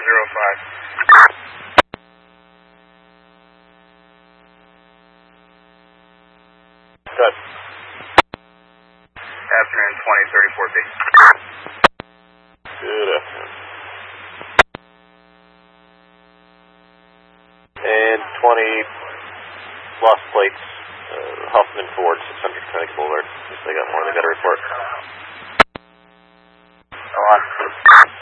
Good. Afternoon 2034B. Good afternoon. And 20 lost plates, Huffman Ford, 600 Connecticut Boulevard. They got more, they got a report. Go on.